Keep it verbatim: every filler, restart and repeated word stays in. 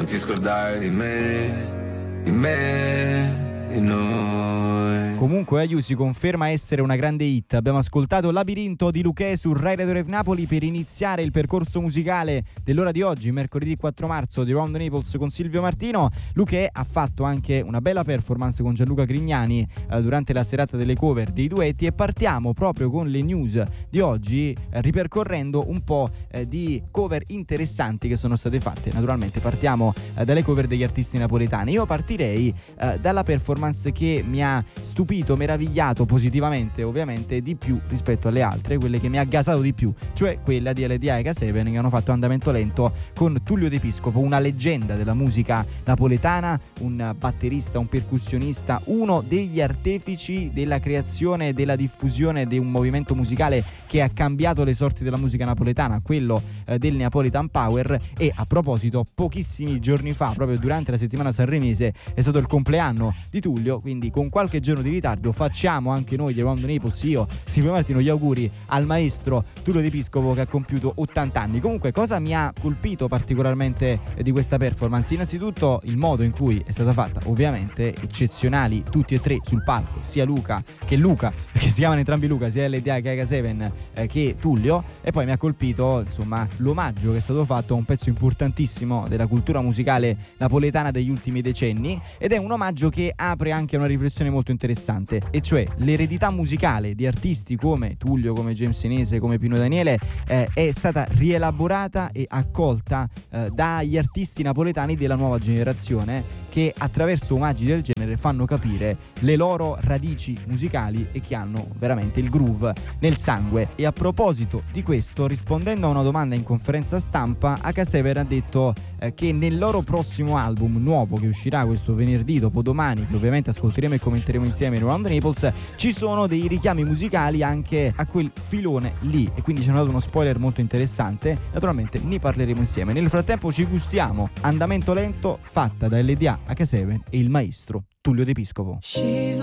ti scordare di me, di me, di noi. Comunque Aiu si conferma essere una grande hit. Abbiamo ascoltato Labirinto di Luchè su Rai Radio Rev Napoli per iniziare il percorso musicale dell'ora di oggi, mercoledì quattro marzo, di Round the Naples con Silvio Martino. Luchè ha fatto anche una bella performance con Gianluca Grignani eh, durante la serata delle cover dei duetti, e partiamo proprio con le news di oggi eh, ripercorrendo un po' eh, di cover interessanti che sono state fatte. Naturalmente partiamo eh, dalle cover degli artisti napoletani. Io partirei eh, dalla performance che mi ha stupito, meravigliato positivamente ovviamente di più rispetto alle altre, quelle che mi ha gasato di più, cioè quella di L D A e K sette, che hanno fatto Andamento Lento con Tullio De Piscopo, una leggenda della musica napoletana, un batterista, un percussionista, uno degli artefici della creazione e della diffusione di un movimento musicale che ha cambiato le sorti della musica napoletana, quello eh, del Neapolitan Power. E a proposito, pochissimi giorni fa, proprio durante la settimana sanremese, è stato il compleanno di Tullio, quindi con qualche giorno di ritardo facciamo anche noi di Round the Naples, io, Silvio Martino, gli auguri al maestro Tullio De Piscopo che ha compiuto ottanta anni. Comunque, cosa mi ha colpito particolarmente di questa performance? Innanzitutto il modo in cui è stata fatta, ovviamente eccezionali tutti e tre sul palco, sia Luca che Luca, perché si chiamano entrambi Luca, sia L D A che K sette eh, che Tullio. E poi mi ha colpito insomma l'omaggio che è stato fatto a un pezzo importantissimo della cultura musicale napoletana degli ultimi decenni, ed è un omaggio che apre anche una riflessione molto interessante, e cioè l'eredità musicale di artisti come Tullio, come James Senese, come Pino Daniele eh, è stata rielaborata e accolta eh, dagli artisti napoletani della nuova generazione, che attraverso omaggi del genere fanno capire le loro radici musicali e che hanno veramente il groove nel sangue. E a proposito di questo, rispondendo a una domanda in conferenza stampa, A K sette ha detto eh, che nel loro prossimo album nuovo, che uscirà questo venerdì dopodomani, che ovviamente ascolteremo e commenteremo insieme in Round the Naples, ci sono dei richiami musicali anche a quel filone lì, e quindi ci hanno dato uno spoiler molto interessante. Naturalmente ne parleremo insieme. Nel frattempo ci gustiamo Andamento Lento, fatta da L D A, A K sette e il maestro Tullio De Piscopo.